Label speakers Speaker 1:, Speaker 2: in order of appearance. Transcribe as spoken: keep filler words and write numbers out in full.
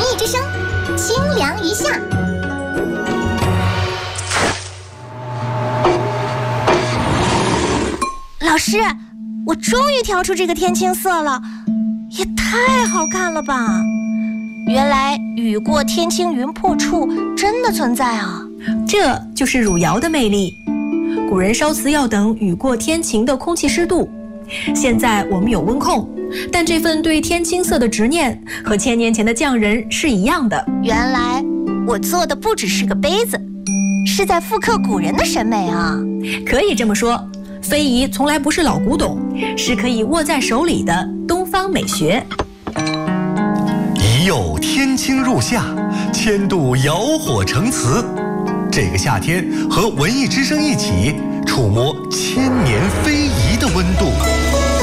Speaker 1: 艺之声，清凉一下。老师，我终于调出这个天青色了，也太好看了吧！原来雨过天晴云破处真的存在啊！
Speaker 2: 这就是汝窑的魅力。古人烧瓷要等雨过天晴的空气湿度，现在我们有温控，但这份对天青色的执念和千年前的匠人是一样的。
Speaker 1: 原来我做的不只是个杯子，是在复刻古人的审美啊！
Speaker 2: 可以这么说，非遗从来不是老古董，是可以握在手里的东方美学。
Speaker 3: 一柚天青入夏，千度窑火成瓷。这个夏天，和文艺之声一起触摸千年非遗的温度。